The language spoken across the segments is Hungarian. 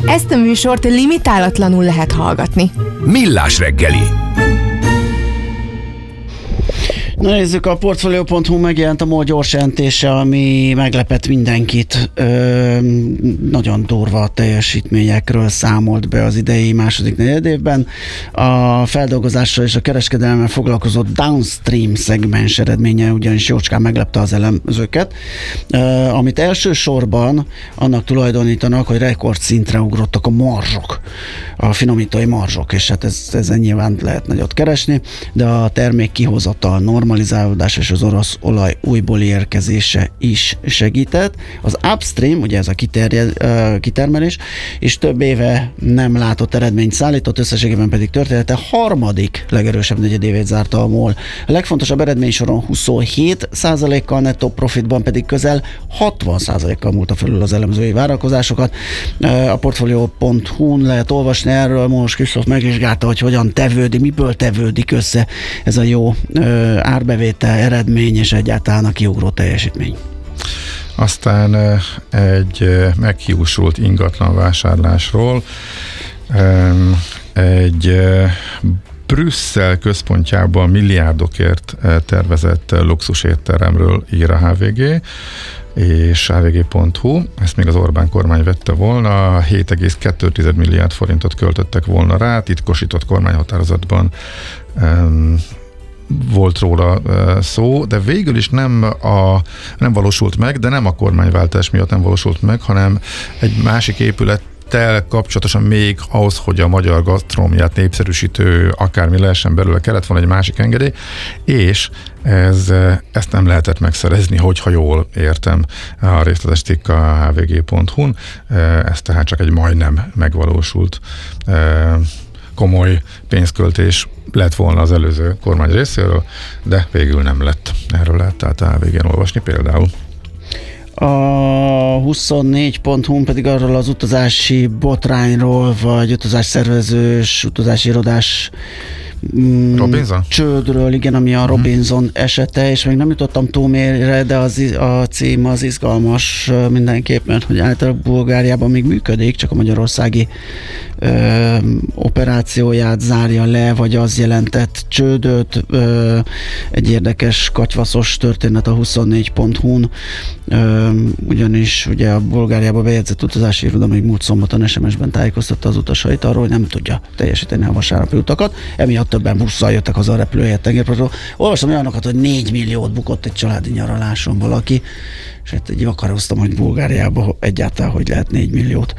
Ezt a műsort limitálatlanul lehet hallgatni. Millás reggeli. Na nézzük, a Portfolio.hu megjelent a MOL gyors jelentése, ami meglepett mindenkit. Nagyon durva teljesítményekről számolt be az idei második negyedévben. A feldolgozással és a kereskedelemmel foglalkozó downstream szegmens eredménye ugyanis jócskán meglepte az elemzőket, amit elsősorban annak tulajdonítanak, hogy rekordszintre ugrottak a marzsok, a finomítói marzsok, és hát ezen nyilván lehet nagyot keresni, de a termék kihozatal normalizálódás és az orosz olaj újbóli érkezése is segített. Az upstream, ugye ez a kitermelés, és több éve nem látott eredményt szállított, összességében pedig története harmadik legerősebb negyedévét zárta a MOL. A legfontosabb eredménysoron 27%-kal, nettó profitban pedig közel 60%-kal múlta felül az elemzői várakozásokat. A Portfolio.hu-n lehet olvasni erről, most Kristóf megvizsgálta, hogy hogyan tevődik, miből tevődik össze ez a jó árbevétel, eredmény és egyáltalán a kiugró teljesítmény. Aztán egy meghiúsult ingatlan vásárlásról, egy Brüsszel központjában milliárdokért tervezett luxusétteremről ír a HVG és hvg.hu, ezt még az Orbán kormány vette volna, 7,2 milliárd forintot költöttek volna rá, titkosított kormányhatározatban volt róla szó, de végül is nem valósult meg, de nem a kormányváltás miatt nem valósult meg, hanem egy másik épülettel kapcsolatosan még ahhoz, hogy a magyar gasztronómiát népszerűsítő akármi lehessen belőle, kellett volna egy másik engedély, és ezt nem lehetett megszerezni, hogyha jól értem a részletes cikk a hvg.hu-n, ez tehát csak egy majdnem megvalósult komoly pénzköltés lett volna az előző kormány részéről, de végül nem lett. Erről lehet tehát a HVG-n olvasni például. A 24.hu pedig arról az utazási botrányról, vagy utazásszervezős, utazási irodás Robinson? Csődről, igen, ami a Robinson esete, és még nem jutottam túlmérre, de a cím az izgalmas mindenképpen, hogy általában Bulgáriában még működik, csak a magyarországi operációját zárja le, vagy az jelentett csődöt. Egy érdekes katyvaszos történet a 24.hu-n, ugyanis ugye a Bulgáriába bejegyzett utazási iroda még múlt szombaton SMS-ben tájékoztatta az utasait arról, hogy nem tudja teljesíteni a vasárnapi utakat, emiatt többen busszal jöttek haza a repülőhelyet tengerpartról. Olvastam olyanokat, hogy 4 milliót bukott egy családi nyaraláson valaki, és hát így vakaroztam, hogy Bulgáriában egyáltalán hogy lehet 4 milliót.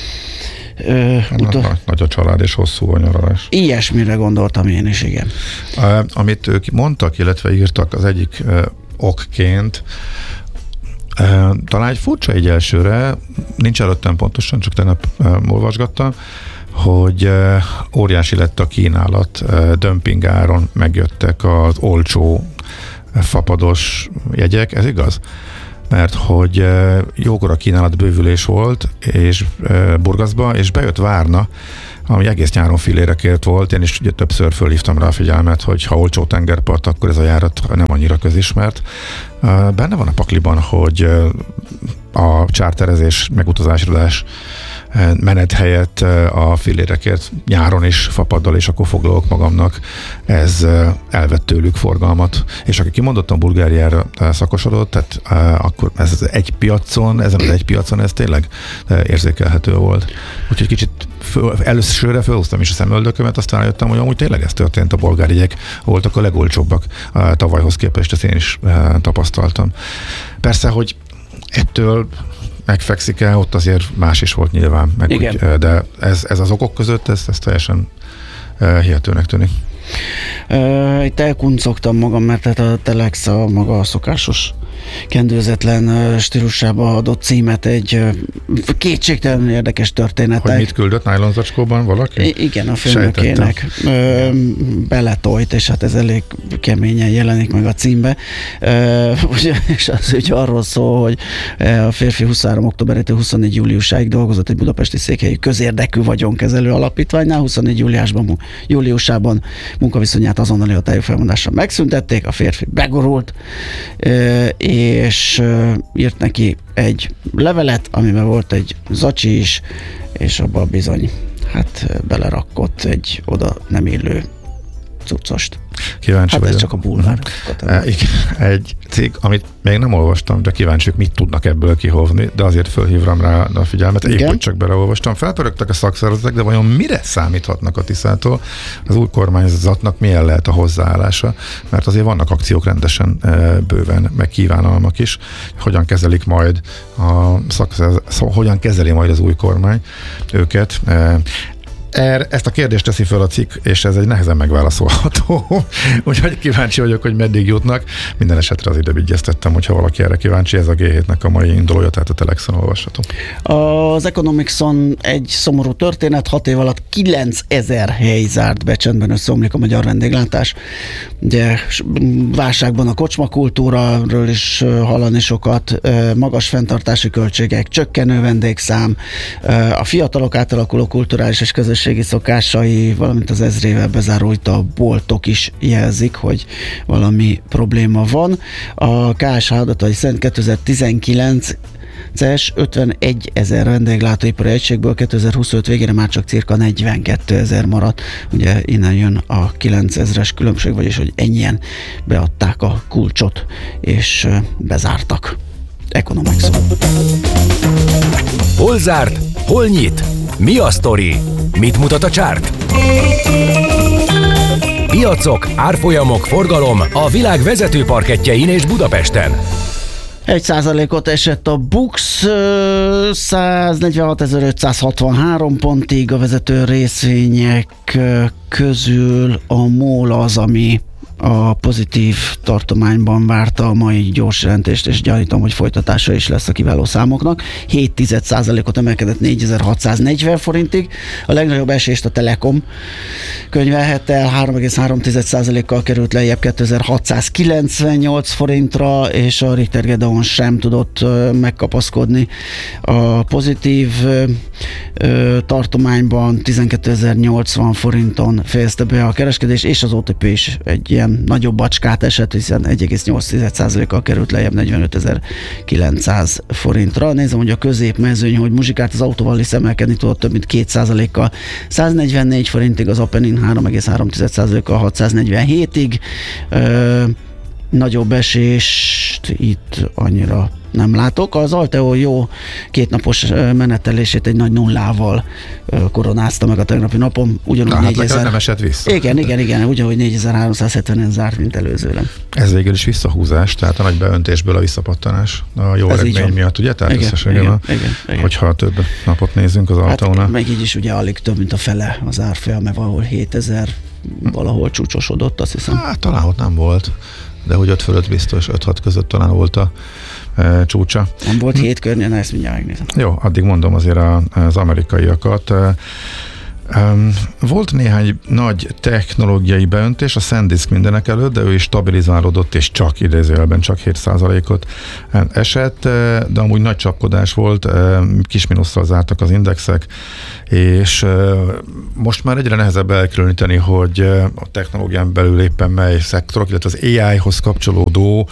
Nagy a család és hosszú a nyaralás. Ilyesmire gondoltam én is, igen. Amit ők mondtak, illetve írtak az egyik okként, talán egy furcsa egy elsőre, nincs előttem pontosan, csak tegnap olvasgattam, hogy óriási lett a kínálat, dömpingáron megjöttek az olcsó fapados jegyek, ez igaz? Mert hogy jókora kínálat bővülés volt, és Burgaszba, és bejött Várna, ami egész nyáron fillére kért volt. Én is ugye többször fölhívtam rá a figyelmet, hogy ha olcsó tengerpart, akkor ez a járat nem annyira közismert. Benne van a pakliban, hogy a csárterezés, megutazásrodás menet helyett a fillérekért nyáron is fapaddal, és akkor foglalok magamnak, ez elvett tőlük forgalmat. És aki kimondottan Bulgáriára szakosodott, tehát akkor ez az egy piacon, ezen az egy piacon ez tényleg érzékelhető volt. Úgyhogy kicsit előszörre felhúztam is a szemöldökömet, aztán rájöttem, hogy amúgy tényleg ez történt, a bolgár jegyek voltak a legolcsóbbak tavalyhoz képest, ezt én is tapasztaltam. Persze, hogy ettől megfekszik el, ott azért más is volt nyilván, meg úgy, de ez az okok között, ez teljesen hihetőnek tűnik. Itt elkuncogtam magam, mert tehát a Telex a maga a szokásos kendőzetlen stílusába adott címet egy kétségtelenül érdekes történetek. Hogy mit küldött nylonzacskóban valaki? Igen, a főnökének beletolt, és hát ez elég keményen jelenik meg a címbe. És az ügy arról szól, hogy a férfi 23. októberétől 24. júliusáig dolgozott egy budapesti székhelyű közérdekű vagyonkezelő alapítványnál. 24. júliusában munkaviszonyát azonnali hatályú felmondásra megszüntették, a férfi begorult, és írt neki egy levelet, amiben volt egy zacsi is, és abban bizony belerakott egy oda nem illő cuccost. Kíváncsi vagyok. Ez csak a bulvár. Egy cikk, amit még nem olvastam, de kíváncsiak, mit tudnak ebből kihovni, de azért fölhívram rá a figyelmet. Épp, hogy csak beleolvastam. Felpörögtek a szakszervezetek, de vajon mire számíthatnak a Tiszától? Az új kormányzatnak milyen lehet a hozzáállása? Mert azért vannak akciók rendesen bőven, meg kívánalmak is. Hogyan kezelik majd hogyan kezeli majd az új kormány őket? Ezt a kérdést teszi föl a cikk, és ez egy nehezen megválaszolható. Úgyhogy kíváncsi vagyok, hogy meddig jutnak. Minden esetre az időbb igyeztettem, hogyha valaki erre kíváncsi, ez a G7-nek a mai indulója, tehát a Telexon olvasható. Az Economicson egy szomorú történet, 6 év alatt 9000 hely zárt be, csendben összeomlik a magyar vendéglátás. Ugye válságban a kocsmakultúráról is hallani sokat, magas fenntartási költségek, csökkenő vendégszám, a fiatalok átalakuló kulturális és közösségi szokásai, valamint az ezrével bezáró boltok is jelzik, hogy valami probléma van. A KSH adatai szerint 2019 51 000 vendéglátóipari egységből 2025 végére már csak cirka 42 000 maradt. Ugye innen jön a 9000-es különbség, vagyis hogy ennyien beadták a kulcsot, és bezártak. Economicson. Hol zárt? Hol nyit? Mi a sztori? Mit mutat a csárt? Piacok, árfolyamok, forgalom a világ vezető parkettjein és Budapesten. 1%-ot esett a BUX, 146.563 pontig, a vezető részvények közül a MOL az, ami a pozitív tartományban várta a mai gyors jelentést, és gyanítom, hogy folytatása is lesz a kiváló számoknak. 0,7%-ot emelkedett 4640 forintig. A legnagyobb esést a Telekom könyvelhette el, 3,3%-kal került lejjebb 2698 forintra, és a Richter Gedeon sem tudott megkapaszkodni a pozitív tartományban, 12.080 forinton fejezte be a kereskedés, és az OTP is egy ilyen nagyobb bacskát esett, hiszen 1,8%-kal került lejjebb 45.900 forintra. Nézem, hogy a középmezőny, hogy muzsikált, az autóval is emelkedni tudott több mint 2%-kal, 144 forintig, az Apenin 3,3%-kal 647-ig. Nagyobb esést itt annyira nem látok. Az Alteo jó kétnapos menetelését egy nagy nullával koronázta meg a tegnapi napon. Ugyanúgy 4000... nem esett vissza. Igen, ugyanúgy 4370-en zárt, mint előzőleg. Ez végül is visszahúzás, tehát a nagy beöntésből a visszapattanás a jó eredmény miatt, ugye? Tehát összességében, hogyha több napot nézzünk az Alteónál. Meg így is ugye alig több, mint a fele az árfolyam, valahol 7000 valahol csúcsosodott, azt hiszem. Hát talán ott nem volt, de hogy 5 fölött biztos, 5-6 között talán volt a csúcsa. Nem volt 7 környén, ezt mindjárt megnézem. Jó, addig mondom azért az amerikaiakat. Volt néhány nagy technológiai beöntés, a SanDisk mindenek előtt, de ő is stabilizálódott, és csak idézőjelben csak 7%-ot esett, de amúgy nagy csapkodás volt, kis mínusszal zártak az indexek, és most már egyre nehezebb elkülöníteni, hogy a technológián belül éppen mely szektorok, illetve az AI-hoz kapcsolódó,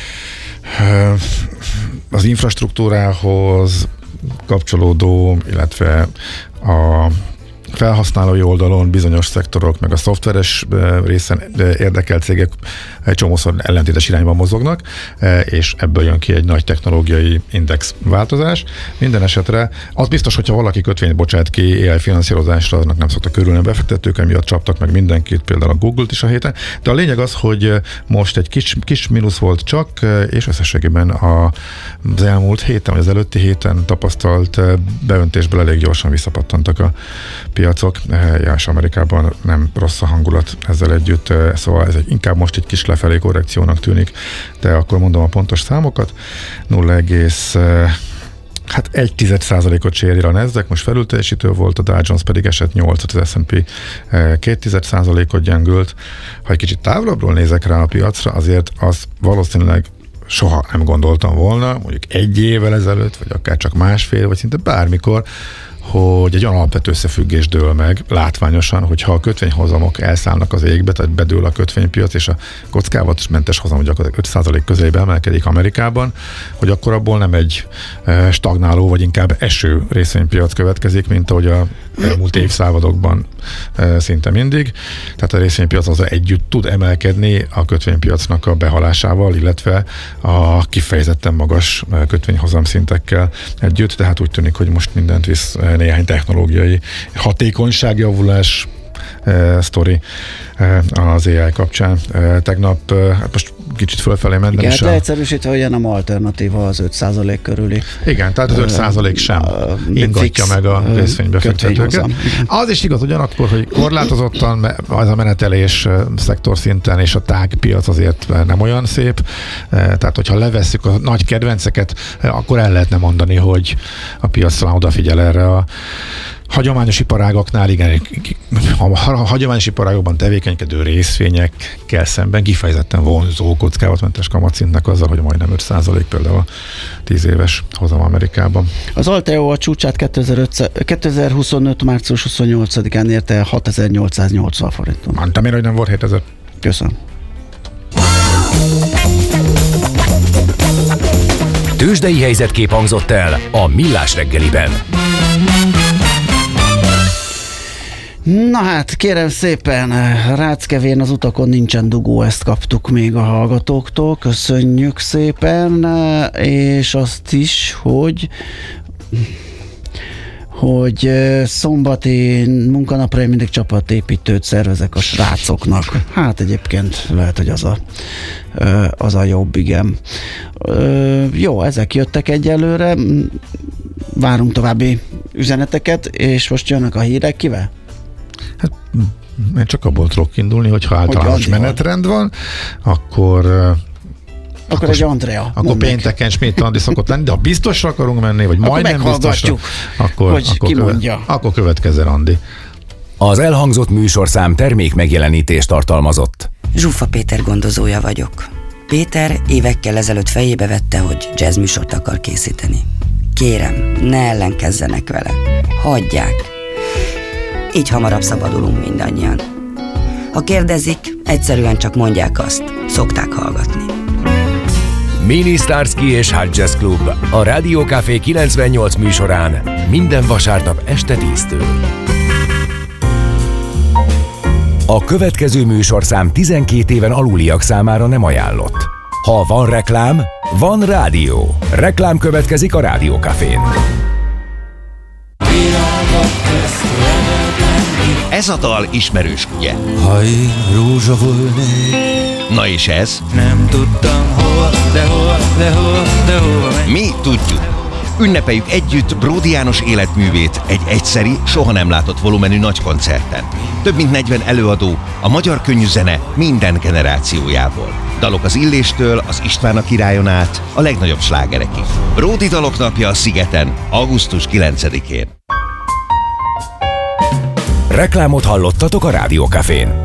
az infrastruktúrához kapcsolódó, illetve a felhasználói oldalon bizonyos szektorok, meg a szoftveres részen érdekelt cégek egy csomószor ellentétes irányban mozognak, és ebből jön ki egy nagy technológiai index változás. Minden esetre az biztos, hogyha valaki kötvényt bocsát ki AI finanszírozásra, aznak nem szoktak körülni a befektetők, emiatt csaptak meg mindenkit, például a Google-t is a héten. De a lényeg az, hogy most egy kis mínusz volt csak, és összességében az elmúlt héten, vagy az előtti héten tapasztalt beöntésből elég gyorsan visszapattantak a piacok, és Amerikában nem rossz a hangulat ezzel együtt, szóval ez inkább most egy kis lefelé korrekciónak tűnik, de akkor mondom a pontos számokat. 0,1%-ot sérél a Nasdaq, most felülteljesítő volt, a Dow Jones pedig esett 8-ot, az S&P 0,2%-ot gyengült. Ha egy kicsit távolabbról nézek rá a piacra, azért az valószínűleg soha nem gondoltam volna, mondjuk egy évvel ezelőtt, vagy akár csak másfél, vagy szinte bármikor, hogy egy olyan alapvető összefüggés dől meg látványosan, hogyha a kötvényhozamok elszállnak az égbe, tehát bedől a kötvénypiac, és a kockázatmentes hozam gyakorlatilag 5% közelébe emelkedik Amerikában, hogy akkor abból nem egy stagnáló, vagy inkább eső részvénypiac következik, mint ahogy a elmúlt évszázadokban szinte mindig. Tehát a részvénypiac az együtt tud emelkedni a kötvénypiacnak a behalásával, illetve a kifejezetten magas kötvényhozam szintekkel együtt, tehát úgy tűnik, hogy most mindent visz néhány technológiai hatékonyságjavulás sztori az AI kapcsán. Tegnap, hát most kicsit fölfelé mentem. Igen, leegyszerűsítve, hogy nem alternatíva az 5% körüli. Igen, tehát az 5% sem ingatja meg a részvénybefektetőket. Az is igaz ugyanakkor, hogy korlátozottan az a menetelés szektororszinten és a tágpiac azért nem olyan szép. Tehát, hogyha levesszük a nagy kedvenceket, akkor el lehetne mondani, hogy a piac talán odafigyel erre a hagyományos iparágaknál, igen, a hagyományos iparágokban tevékenykedő részvényekkel szemben kifejezetten vonzó kockázatmentes kamatszintnek azzal, hogy majdnem 5% például a 10 éves hozam Amerikában. Az Alteo a csúcsát 2025. március 28-án érte el 6880 forinton. Mondtam én, hogy nem volt 7000. Köszönöm. Tőzsdei helyzetkép hangzott el a Millás reggeliben. Na hát, kérem szépen, ráckevén az utakon nincsen dugó, ezt kaptuk még a hallgatóktól, köszönjük szépen, és azt is, hogy szombati munkanapra én mindig csapatépítőt szervezek a srácoknak. Hát egyébként lehet, hogy az a jobb, igen. Jó, ezek jöttek egyelőre, várunk további üzeneteket, és most jönnek a hírek, kivel? Hát én csak abból tudok indulni, hogyha általános menetrend van, akkor egy Andrea. Akkor pénteken Schmidt Andi szokott lenni, de ha biztosra akarunk menni, vagy majdnem biztosra, akkor következzen Andi. Az elhangzott műsorszám termék megjelenítést tartalmazott. Zsuffa Péter gondozója vagyok. Péter évekkel ezelőtt fejébe vette, hogy jazzműsort akar készíteni. Kérem, ne ellenkezzenek vele. Hagyják. Így hamarabb szabadulunk mindannyian. Ha kérdezik, egyszerűen csak mondják azt, szokták hallgatni. Mini Starsky és Hot Jazz Club a Rádió Café 98 műsorán minden vasárnap este 10-től. A következő műsorszám 12 éven aluliak számára nem ajánlott. Ha van reklám, van rádió. Reklám következik a Rádió Cafén. Ez a dal ismerős, ugye? Ha én rózsa volnék. Na és ez? Nem tudtam hol, de hol megy. Mi tudjuk. Ünnepeljük együtt Bródi János életművét egy egyszeri, soha nem látott volumenű nagykoncerten. Több mint 40 előadó, a magyar könnyűzene minden generációjából. Dalok az Illéstől, az István a királyon át, a legnagyobb slágerekig. Bródi Dalok napja a Szigeten, augusztus 9-én. Reklámot hallottatok a Rádió Cafén.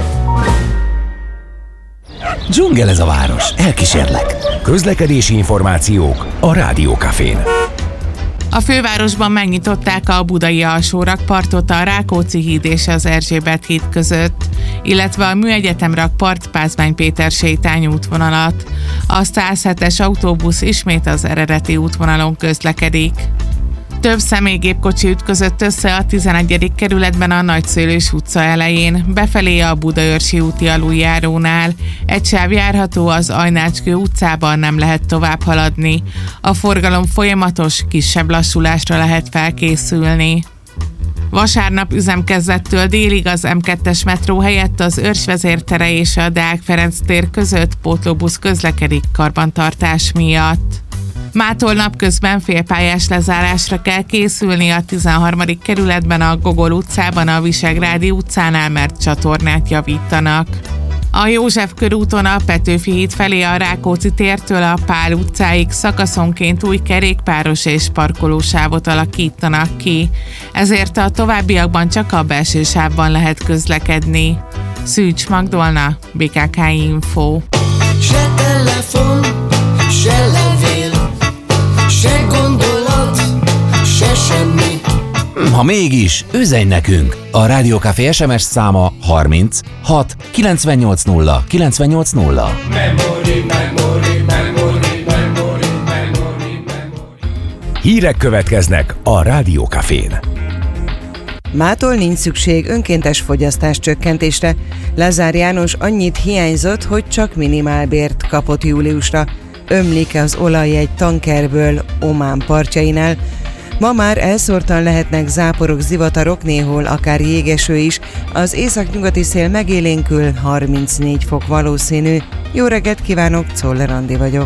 Dzsungel ez a város, elkísérlek. Közlekedési információk a Rádió Cafén. A fővárosban megnyitották a budai alsórakpartot a Rákóczi híd és az Erzsébet híd között, illetve a Műegyetem rakpart Pázmány Péter sétányútvonalat. A 107-es autóbusz ismét az eredeti útvonalon közlekedik. Több személygépkocsi ütközött össze a 11. kerületben a Nagyszőlős utca elején, befelé a Budaörsi úti aluljárónál. Egy sáv járható, az Ajnácskő utcában nem lehet tovább haladni. A forgalom folyamatos, kisebb lassulásra lehet felkészülni. Vasárnap üzemkezdettől délig az M2-es metró helyett az Őrsvezér tere és a Deák Ferenc tér között pótlóbusz közlekedik karbantartás miatt. Mától napközben félpályás lezárásra kell készülni a 13. kerületben a Gogol utcában a Visegrádi utcánál, mert csatornát javítanak. A József körúton a Petőfi híd felé a Rákóczi tértől a Pál utcáig szakaszonként új kerékpáros és parkolósávot alakítanak ki, ezért a továbbiakban csak a belső sávban lehet közlekedni. Szűcs Magdolna, BKK Info. Se telefon, se levél, se gondolat, se semmi, Ha mégis, üzenj nekünk! A Rádió Café SMS száma 30 6 980 980. Hírek következnek a Rádió Cafén. Mától nincs szükség önkéntes fogyasztás csökkentésre. Lázár János annyit hiányzott, hogy csak minimálbért kapott júliusra. Ömlik az olaj egy tankerből Omán partjainál. Ma már elszórtan lehetnek záporok, zivatarok, néhol akár jégeső is. Az északnyugati szél megélénkül, 34 fok valószínű. Jó reggelt kívánok, Czoller Andi vagyok.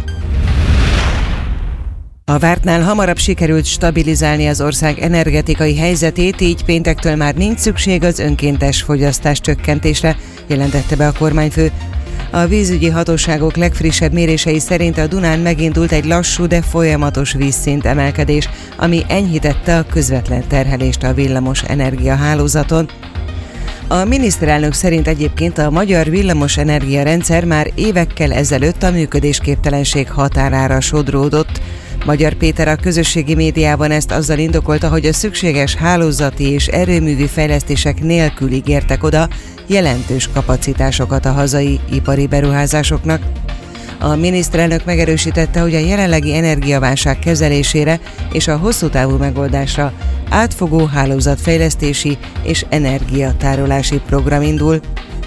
A vártnál hamarabb sikerült stabilizálni az ország energetikai helyzetét, így péntektől már nincs szükség az önkéntes fogyasztás csökkentésre, jelentette be a kormányfő. A vízügyi hatóságok legfrissebb mérései szerint a Dunán megindult egy lassú, de folyamatos vízszint emelkedés, ami enyhítette a közvetlen terhelést a villamos energiahálózaton. A miniszterelnök szerint egyébként a magyar villamos energiarendszer már évekkel ezelőtt a működésképtelenség határára sodródott. Magyar Péter a közösségi médiában ezt azzal indokolta, hogy a szükséges hálózati és erőművi fejlesztések nélkül ígértek oda jelentős kapacitásokat a hazai ipari beruházásoknak. A miniszterelnök megerősítette, hogy a jelenlegi energiaválság kezelésére és a hosszú távú megoldásra átfogó hálózatfejlesztési és energiatárolási program indul.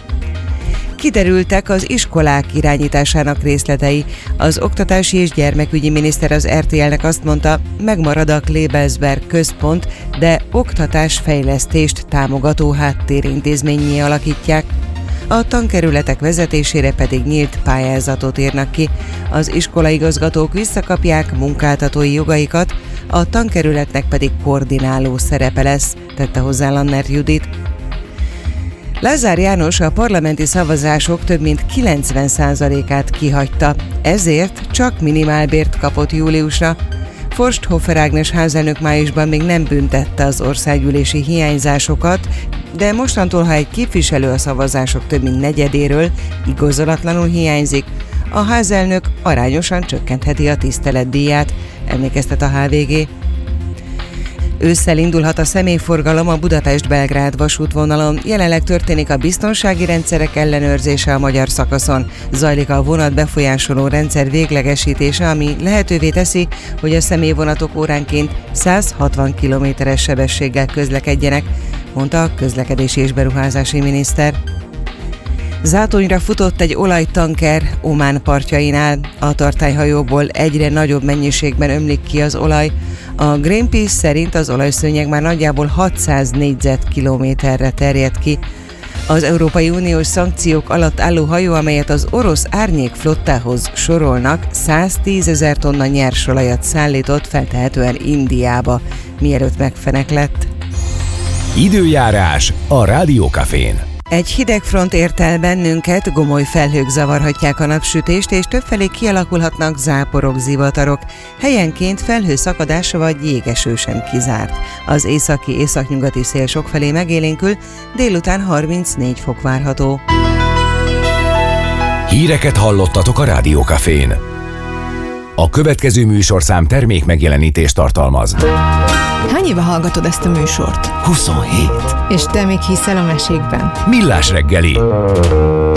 Kiderültek az iskolák irányításának részletei. Az oktatási és gyermekügyi miniszter az RTL-nek azt mondta, megmarad a Klebelsberg központ, de oktatásfejlesztést támogató háttérintézménnyé alakítják. A tankerületek vezetésére pedig nyílt pályázatot írnak ki. Az iskolaigazgatók visszakapják munkáltatói jogaikat, a tankerületnek pedig koordináló szerepe lesz, tette hozzá Lannert Judit. Lázár János a parlamenti szavazások több mint 90%-át kihagyta, ezért csak minimálbért kapott júliusra. Forsthofer Ágnes házelnök májusban még nem büntette az országgyűlési hiányzásokat, de mostantól, ha egy képviselő a szavazások több mint negyedéről igazolatlanul hiányzik, a házelnök arányosan csökkentheti a tiszteletdíját, emlékeztet a HVG. Ősszel indulhat a személyforgalom a Budapest-Belgrád vasútvonalon. Jelenleg történik a biztonsági rendszerek ellenőrzése a magyar szakaszon. Zajlik a vonat befolyásoló rendszer véglegesítése, ami lehetővé teszi, hogy a személyvonatok óránként 160 km/s sebességgel közlekedjenek, mondta a közlekedési és beruházási miniszter. Zátonyra futott egy olajtanker Omán partjainál. A tartályhajóból egyre nagyobb mennyiségben ömlik ki az olaj. A Greenpeace szerint az olajszőnyeg már nagyjából 600 négyzetkilométerre terjed ki. Az Európai Uniós szankciók alatt álló hajó, amelyet az orosz árnyék flottához sorolnak, 110 000 tonna nyersolajat szállított feltehetően Indiába, mielőtt megfeneklett. Időjárás a Rádió Cafén. Egy hideg front ért el bennünket, gomoly felhők zavarhatják a napsütést, és többfelé kialakulhatnak záporok, zivatarok. Helyenként felhőszakadás vagy jégeső sem kizárt. Az északi-északnyugati szél sokfelé megélénkül, délután 34 fok várható. Híreket hallottatok a Rádió Cafén. A következő műsorszám termék megjelenítést tartalmaz. Hány éve hallgatod ezt a műsort? 27. És te még hiszel a mesékben? Millás reggeli.